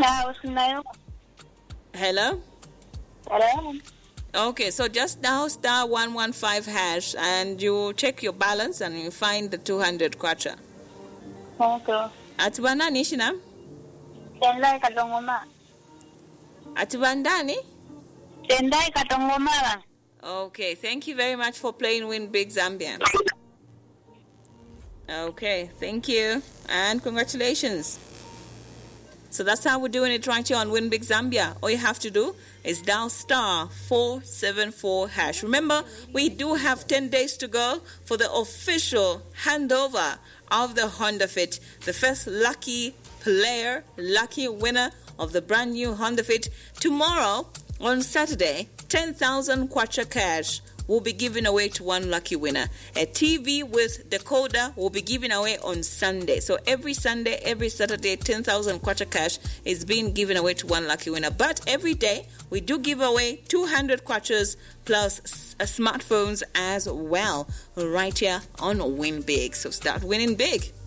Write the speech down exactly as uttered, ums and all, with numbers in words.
Hello? Hello? Okay, so just dial star one one five hash and you check your balance and you find the two hundred kwacha. Okay. Atibanda nishina? Tendai katongoma. Atibandani? Tendai katongoma. Okay, thank you very much for playing Win Big Zambia. Okay, thank you and congratulations. So that's how we're doing it right here on Win Big Zambia. All you have to do is dial star four seven four hash. Remember, we do have ten days to go for the official handover of the Honda Fit. The first lucky player, lucky winner of the brand new Honda Fit. Tomorrow, on Saturday, ten thousand kwacha cash will be given away to one lucky winner. A T V with decoder will be given away on Sunday. So every Sunday, every Saturday, ten thousand kwacha cash is being given away to one lucky winner. But every day, we do give away two hundred kwachas plus uh, smartphones as well right here on Win Big. So start winning big.